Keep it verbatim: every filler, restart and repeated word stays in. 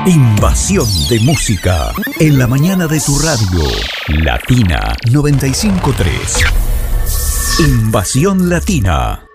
Invasión de música en la mañana de tu radio. Latina noventa y cinco punto tres. Invasión Latina.